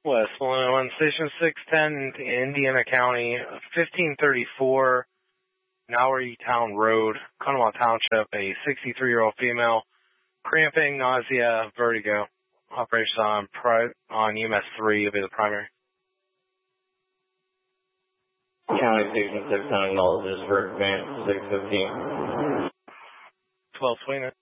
West 101, Station 610, Indiana County, 1534, Nowery Town Road, Conemaugh Township, a 63-year-old female, cramping, nausea, vertigo. Operations on EMS 3 will be the primary. County Station 610 acknowledges for advance 615. 12 Sweeney.